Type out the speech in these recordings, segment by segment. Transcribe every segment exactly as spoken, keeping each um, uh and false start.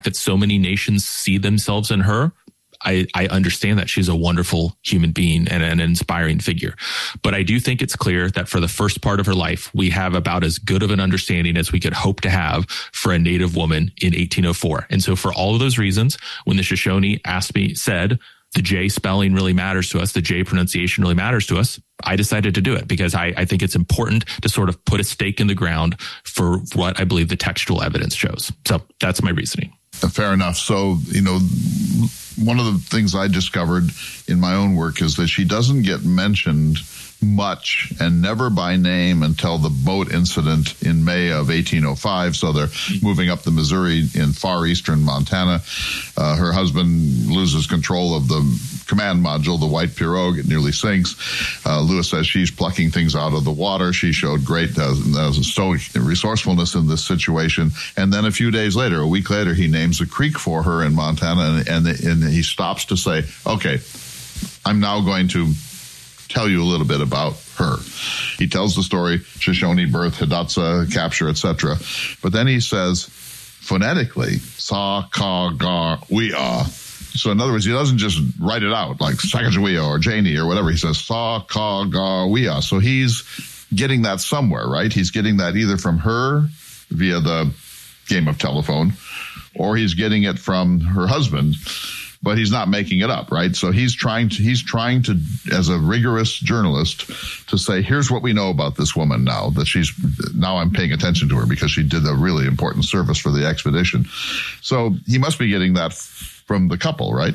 that so many nations see themselves in her, I, I understand that she's a wonderful human being and an inspiring figure. But I do think it's clear that for the first part of her life, we have about as good of an understanding as we could hope to have for a Native woman in eighteen oh four. And so for all of those reasons, when the Shoshone asked me, said, the J spelling really matters to us, the J pronunciation really matters to us, I decided to do it because I, I think it's important to sort of put a stake in the ground for what I believe the textual evidence shows. So that's my reasoning. Fair enough. So, you know, one of the things I discovered in my own work is that she doesn't get mentioned much and never by name until the boat incident in May of eighteen oh five. So they're moving up the Missouri in far eastern Montana. Uh, her husband loses control of the command module, the White Pirogue. It nearly sinks. Uh, Lewis says she's plucking things out of the water. She showed great uh, uh, stoic resourcefulness in this situation. And then a few days later, a week later, he names a creek for her in Montana, and, and, and he stops to say, okay, I'm now going to tell you a little bit about her. He tells the story, Shoshone birth, Hidatsa capture, et cetera. But then he says, phonetically, sa, ka, ga, we are. So in other words, he doesn't just write it out like Sacagawea or Janie or whatever. He says, sa, ka, ga, we are. So he's getting that somewhere, right? He's getting that either from her via the game of telephone, or he's getting it from her husband, but he's not making it up, right? So he's trying to, he's trying to, as a rigorous journalist, to say, here's what we know about this woman now, that she's, now I'm paying attention to her because she did a really important service for the expedition. So he must be getting that from the couple, right?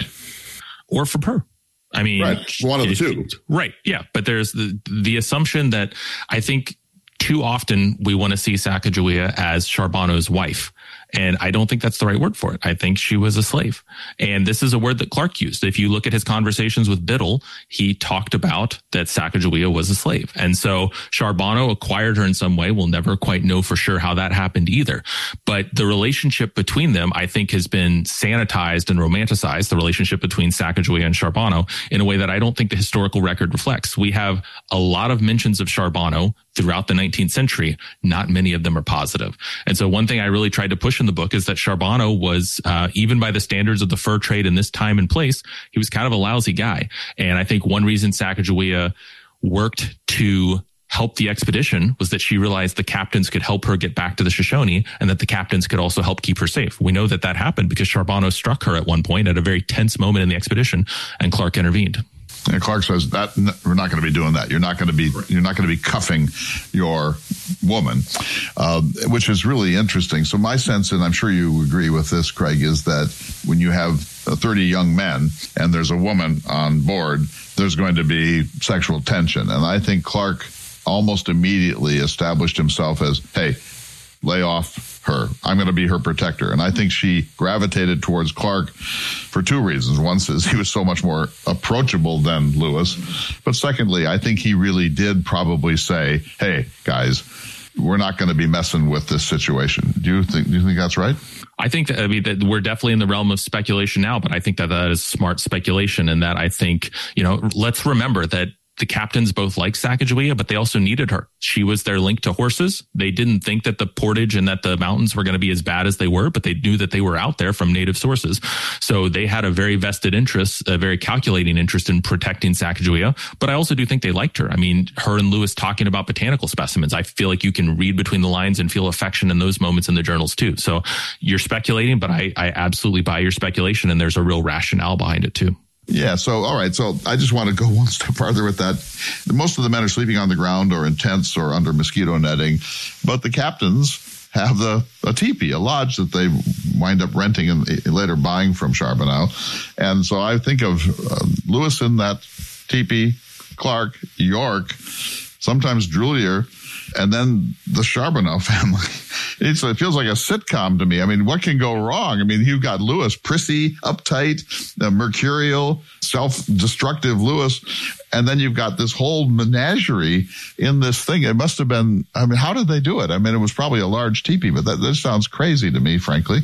Or from her. I mean, right. One of the two. Right. Yeah. But there's the, the assumption that I think too often we want to see Sacagawea as Charbonneau's wife. And I don't think that's the right word for it. I think she was a slave. And this is a word that Clark used. If you look at his conversations with Biddle, he talked about that Sacagawea was a slave. And so Charbonneau acquired her in some way. We'll never quite know for sure how that happened either. But the relationship between them, I think, has been sanitized and romanticized, the relationship between Sacagawea and Charbonneau, in a way that I don't think the historical record reflects. We have a lot of mentions of Charbonneau throughout the nineteenth century. Not many of them are positive. And so one thing I really tried to push in the book is that Charbonneau was, uh, even by the standards of the fur trade in this time and place, he was kind of a lousy guy. And I think one reason Sacagawea worked to help the expedition was that she realized the captains could help her get back to the Shoshone and that the captains could also help keep her safe. We know that that happened because Charbonneau struck her at one point at a very tense moment in the expedition, and Clark intervened. And Clark says that we're not going to be doing that. You're not going to be you're not going to be cuffing your woman, uh, which is really interesting. So my sense, and I'm sure you agree with this, Craig, is that when you have thirty young men and there's a woman on board, there's going to be sexual tension. And I think Clark almost immediately established himself as, hey, lay off her. I'm going to be her protector. And I think she gravitated towards Clark for two reasons. One is he was so much more approachable than Lewis. But secondly, I think he really did probably say, hey, guys, we're not going to be messing with this situation. Do you think, do you think that's right? I think that, I mean, that we're definitely in the realm of speculation now, but I think that that is smart speculation. And that I think, you know, let's remember that the captains both liked Sacagawea, but they also needed her. She was their link to horses. They didn't think that the portage and that the mountains were going to be as bad as they were, but they knew that they were out there from native sources. So they had a very vested interest, a very calculating interest in protecting Sacagawea. But I also do think they liked her. I mean, her and Lewis talking about botanical specimens, I feel like you can read between the lines and feel affection in those moments in the journals too. So you're speculating, but I, I absolutely buy your speculation, and there's a real rationale behind it too. Yeah. So, all right. So I just want to go one step farther with that. Most of the men are sleeping on the ground or in tents or under mosquito netting, but the captains have the a teepee, a lodge that they wind up renting and later buying from Charbonneau. And so I think of uh, Lewis in that teepee, Clark, York, sometimes Droulier, and then the Charbonneau family. It's, it feels like a sitcom to me. I mean, what can go wrong? I mean, you've got Lewis, prissy, uptight, uh, mercurial, self-destructive Lewis, and then you've got this whole menagerie in this thing. It must have been, I mean, how did they do it? I mean, it was probably a large teepee, but that, that sounds crazy to me, frankly.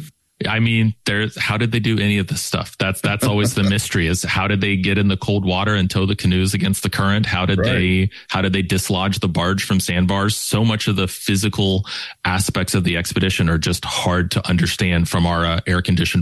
I mean, there's, how did they do any of this stuff? That's, that's always the mystery, is how did they get in the cold water and tow the canoes against the current? How did right. they, how did they dislodge the barge from sandbars? So much of the physical aspects of the expedition are just hard to understand from our uh, air conditioned